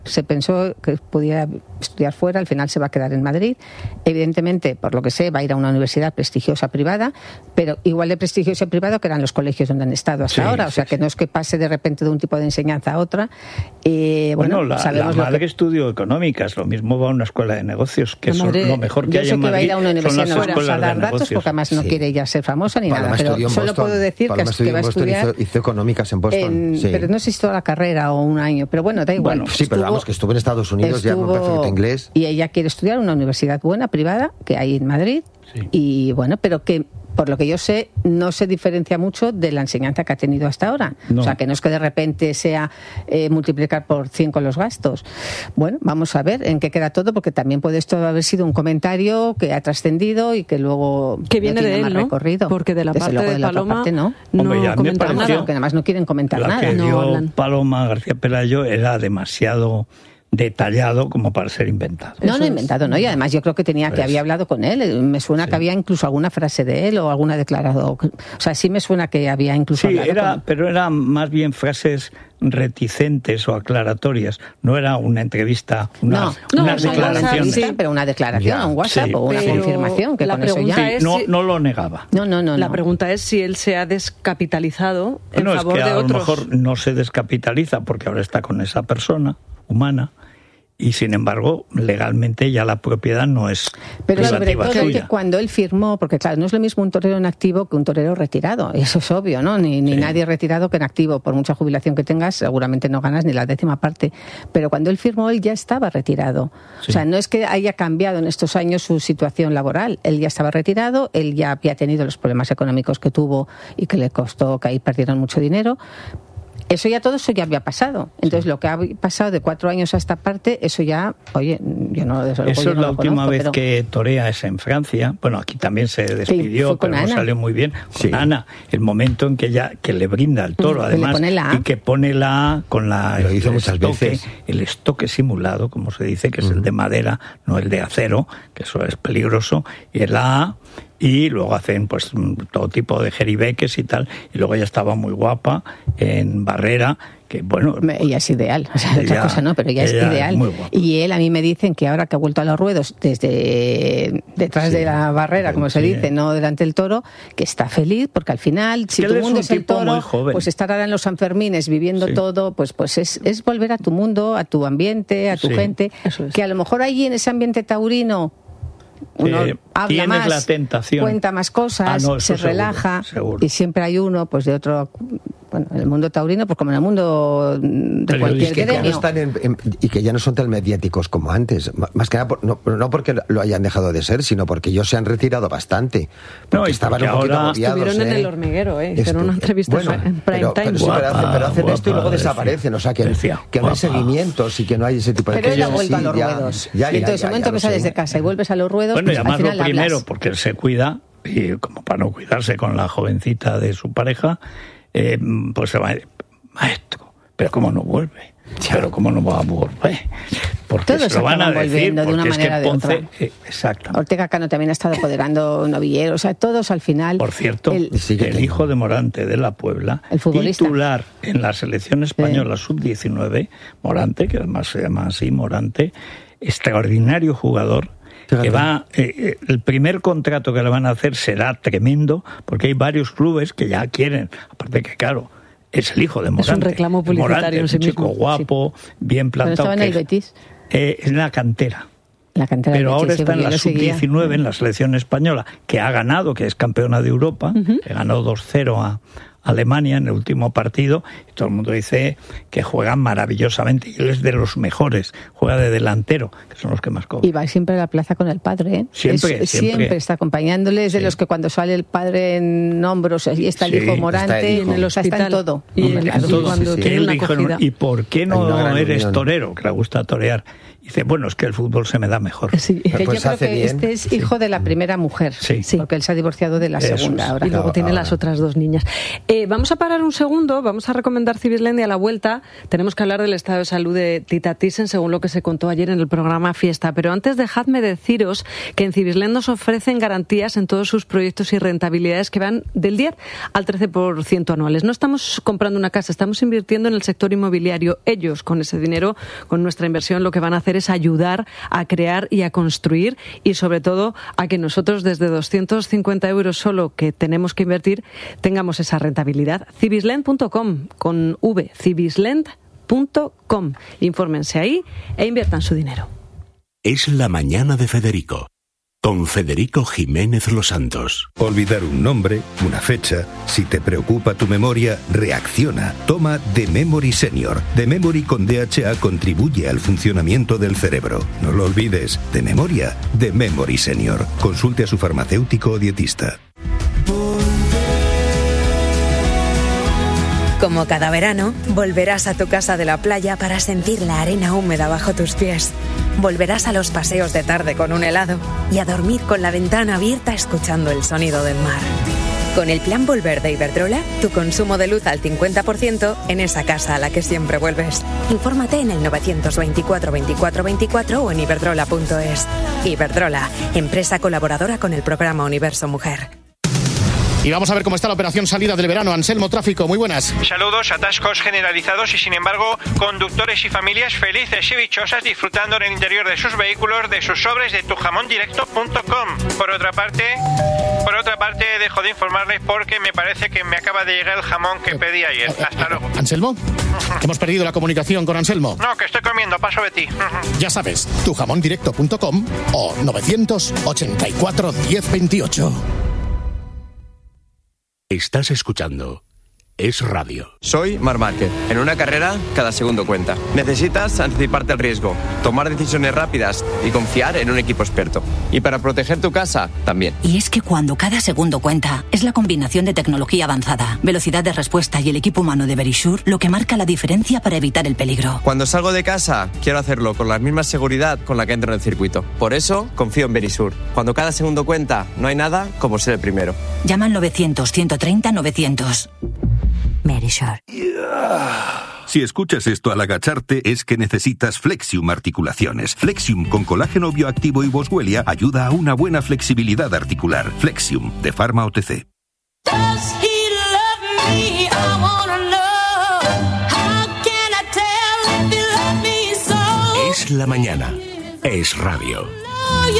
Se pensó que pudiera estudiar fuera, al final se va a quedar en Madrid. Evidentemente, por lo que sé, va a ir a una universidad prestigiosa privada, pero igual de prestigiosa privada que eran los colegios donde han estado hasta ahora. O sea, que no es que pase de repente de un tipo de enseñanza a otra. La madre estudió económicas, lo mismo va a una escuela de negocios, que son lo mejor que hay en Madrid. Yo sé que va a ir a una universidad, no vamos a dar datos, porque además no quiere ya ser famosa ni nada, pero solo puedo decir que va a estudiar... Hizo económicas en Boston. Pero no sé si toda la carrera o un año, pero bueno, da igual. Sí, pero vamos, que estuvo en Estados Unidos, ya con perfecto inglés. Y ella quiere estudiar en una universidad buena, privada, que hay en Madrid, y bueno, pero que por lo que yo sé, no se diferencia mucho de la enseñanza que ha tenido hasta ahora. No. O sea, que no es que de repente sea multiplicar por 5 los gastos. Bueno, vamos a ver en qué queda todo, porque también puede esto haber sido un comentario que ha trascendido y que luego que viene de él, ¿no? Recorrido. Porque de la parte de Paloma no comentan nada. Porque además no quieren comentar nada. La que dio Paloma García Pelayo era demasiado detallado como para ser inventado. No inventado, no. Y además yo creo que que había hablado con él. Me suena que había incluso alguna frase de él o alguna declarado. O sea, sí me suena que había incluso hablado pero eran más bien frases reticentes o aclaratorias. No era una entrevista, una declaración. Sí, pero una declaración, un WhatsApp o una confirmación. Que la con eso ya no lo negaba. No. La pregunta es si él se ha descapitalizado en favor de otros. A lo mejor no se descapitaliza porque ahora está con esa persona humana. Y sin embargo, legalmente ya la propiedad no es pero privativa sobre todo suya. Que cuando él firmó, porque claro, no es lo mismo un torero en activo que un torero retirado, eso es obvio, ¿no? Ni nadie retirado que en activo, por mucha jubilación que tengas, seguramente no ganas ni la 10ª parte. Pero cuando él firmó, él ya estaba retirado. Sí. O sea, no es que haya cambiado en estos años su situación laboral, él ya estaba retirado, él ya había tenido los problemas económicos que tuvo y que le costó, que ahí perdieron mucho dinero. Eso ya había pasado. Entonces, lo que ha pasado de 4 años a esta parte, eso ya, oye, yo no lo desarrollo. Eso es la última vez que torea es en Francia. Bueno, aquí también se despidió, pero no salió muy bien. Con Ana, el momento en que le brinda el toro, además, y que pone la A con lo hizo muchas veces. El estoque simulado, como se dice, que es el de madera, no el de acero, que eso es peligroso, y el A. Y luego hacen pues todo tipo de jeribeques y tal, y luego ella estaba muy guapa en Barrera, que bueno... Ella es ideal, o sea, otra cosa no, pero ella es ideal. Y él, a mí me dicen que ahora que ha vuelto a los ruedos, desde detrás de la barrera, como se dice, no delante del toro, que está feliz, porque al final, si tu mundo es el toro, pues estar ahora en los Sanfermines viviendo todo, pues es volver a tu mundo, a tu ambiente, a tu gente, que a lo mejor allí en ese ambiente taurino uno habla más, la tentación. Cuenta más cosas, se relaja, seguro. Y siempre hay uno pues de otro, bueno, en el mundo taurino, pues como en el mundo de cualquier gremio. Y que ya no son tan mediáticos como antes, más que nada no porque lo hayan dejado de ser, sino porque ellos se han retirado bastante, porque estaban un poquito agobiados. Estuvieron en El Hormiguero, hicieron una entrevista en Prime Time. Pero hacen esto y luego desaparecen, o sea que no hay seguimientos y que no hay ese tipo de cosas. Pero él ha vuelto a los ruedos. Entonces, el momento que sales de casa y vuelves a los ruedos, bueno, pues, y además al final lo primero, porque él se cuida, y como para no cuidarse con la jovencita de su pareja, pues se va, maestro, pero ¿cómo no vuelve? Pero ¿cómo no va a volver? Porque todos se lo van a decir, de una manera o de otra. Exacto. Ortega Cano también ha estado apoderando novilleros, o sea, todos al final... Por cierto, el hijo de Morante de la Puebla, el futbolista titular en la selección española sub-19, Morante, que además se llama así, Morante, extraordinario jugador, que va, el primer contrato que le van a hacer será tremendo, porque hay varios clubes que ya quieren, aparte que claro, es el hijo de Morante. Es un reclamo publicitario Morante, en sí mismo. Un chico guapo, bien plantado. ¿Pero estaba en el Betis? En la cantera. Pero ahora está en la sub-19, en la selección española, que ha ganado, que es campeona de Europa, que ganó 2-0 a Alemania en el último partido, y todo el mundo dice que juega maravillosamente, y él es de los mejores, juega de delantero, que son los que más cobran. Y va siempre a la plaza con el padre, ¿eh? Siempre está acompañándole, es de los que cuando sale el padre en hombros, y está el hijo Morante, en el hospital, está en todo. Él dijo, ¿y por qué no eres torero? Que le gusta torear. Y dice, bueno, es que el fútbol se me da mejor. Sí, que pues yo creo que este es hijo de la primera mujer, porque él se ha divorciado de la segunda ahora. Y luego tiene las otras 2 niñas. Vamos a parar un segundo, vamos a recomendar Cibisland y a la vuelta tenemos que hablar del estado de salud de Tita Thyssen, según lo que se contó ayer en el programa Fiesta. Pero antes dejadme deciros que en Cibisland nos ofrecen garantías en todos sus proyectos y rentabilidades que van del 10 al 13% anuales. No estamos comprando una casa, estamos invirtiendo en el sector inmobiliario. Ellos, con ese dinero, con nuestra inversión, lo que van a hacer es ayudar a crear y a construir, y sobre todo a que nosotros desde 250 euros solo que tenemos que invertir tengamos esa rentabilidad. Cibisland.com, con V, cibisland.com. Infórmense ahí e inviertan su dinero. Es la mañana de Federico, con Federico Jiménez Los Santos. Olvidar un nombre, una fecha. Si te preocupa tu memoria, reacciona. Toma The Memory Senior. The Memory con DHA contribuye al funcionamiento del cerebro. No lo olvides. De memoria, The Memory Senior. Consulte a su farmacéutico o dietista. Como cada verano, volverás a tu casa de la playa para sentir la arena húmeda bajo tus pies. Volverás a los paseos de tarde con un helado y a dormir con la ventana abierta escuchando el sonido del mar. Con el plan Volver de Iberdrola, tu consumo de luz al 50% en esa casa a la que siempre vuelves. Infórmate en el 924 24 24 o en iberdrola.es. Iberdrola, empresa colaboradora con el programa Universo Mujer. Y vamos a ver cómo está la operación salida del verano. Anselmo, tráfico, muy buenas. Saludos, atascos generalizados y sin embargo conductores y familias felices y dichosas disfrutando en el interior de sus vehículos de sus sobres de tujamondirecto.com. Por otra parte, dejo de informarles porque me parece que me acaba de llegar el jamón que pedí ayer. Hasta luego. ¿Anselmo? Hemos perdido la comunicación con Anselmo. No, que estoy comiendo, paso de ti. Ya sabes, tujamondirecto.com o 984 1028. Estás escuchando Es Radio. Soy Marc Márquez. En una carrera, cada segundo cuenta. Necesitas anticiparte al riesgo, tomar decisiones rápidas y confiar en un equipo experto. Y para proteger tu casa, también. Y es que cuando cada segundo cuenta, es la combinación de tecnología avanzada, velocidad de respuesta y el equipo humano de Verisure lo que marca la diferencia para evitar el peligro. Cuando salgo de casa, quiero hacerlo con la misma seguridad con la que entro en el circuito. Por eso, confío en Verisure. Cuando cada segundo cuenta, no hay nada como ser el primero. Llama al 900-130-900. Verisure. Si escuchas esto al agacharte es que necesitas Flexium Articulaciones. Flexium con colágeno bioactivo y boswellia ayuda a una buena flexibilidad articular. Flexium, de Pharma OTC. Es la mañana. Es Radio.